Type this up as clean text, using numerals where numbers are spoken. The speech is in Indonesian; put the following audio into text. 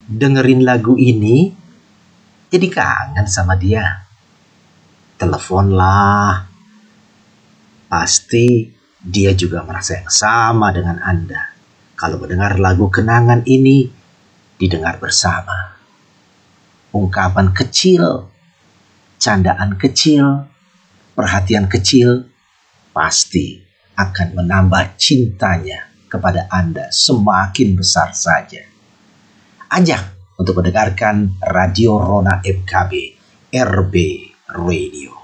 dengerin lagu ini jadi kangen sama dia. Teleponlah. Pasti dia juga merasa yang sama dengan Anda. Kalau mendengar lagu kenangan ini didengar bersama. Ungkapan kecil, candaan kecil, perhatian kecil pasti akan menambah cintanya kepada Anda semakin besar saja. Ajak untuk mendengarkan Radio Rona FKB RB Radio.